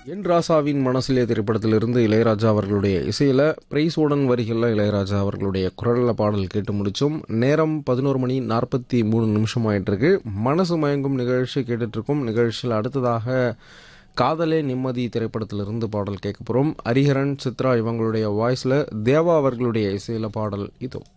என் ராசாவின் மனசிலே திரைப்படத்திலிருந்து இளையராஜா அவர்களுடைய இசையில் பிரைஸோடன் வரிகளில் இளையராஜா அவர்களுடைய குரலில் பாடல் கேட்டு முடித்தோம். நேரம் 11:43 ஆயிட்டிருக்கு. மனசு மயங்கும் நிகழ்ச்சி கேட்டுட்ருக்கோம். நிகழ்ச்சியில் அடுத்ததாக காதலே நிம்மதி திரைப்படத்திலிருந்து பாடல் கேட்க போகிறோம். ஹரிஹரன், சித்ரா இவங்களுடைய வாய்ஸில் தேவா அவர்களுடைய இசையில் பாடல் இதோ.